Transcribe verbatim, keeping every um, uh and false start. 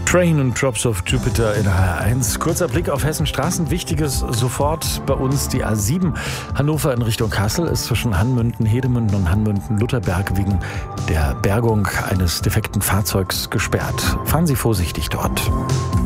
Train und Drops of Jupiter in H R eins. Kurzer Blick auf Hessens Straßen. Wichtiges sofort bei uns die A sieben. Hannover in Richtung Kassel ist zwischen Hanmünden-Hedemünden und Hanmünden-Lutherberg wegen der Bergung eines defekten Fahrzeugs gesperrt. Fahren Sie vorsichtig dort.